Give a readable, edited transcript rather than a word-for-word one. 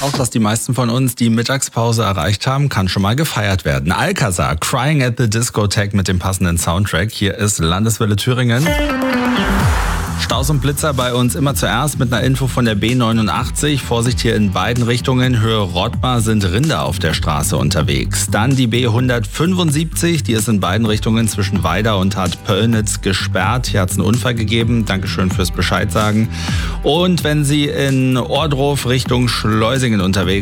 Auch dass die meisten von uns die Mittagspause erreicht haben, kann schon mal gefeiert werden. Alcazar, Crying at the Discotheque mit dem passenden Soundtrack. Hier ist Landeswelle Thüringen. Staus und Blitzer bei uns immer zuerst mit einer Info von der B89. Vorsicht hier in beiden Richtungen. Höhe Rottmar sind Rinder auf der Straße unterwegs. Dann die B175, die ist in beiden Richtungen zwischen Weida und Hartpöllnitz gesperrt. Hier hat es einen Unfall gegeben. Dankeschön fürs Bescheid sagen. Und wenn Sie in Ohrdruf Richtung Schleusingen unterwegs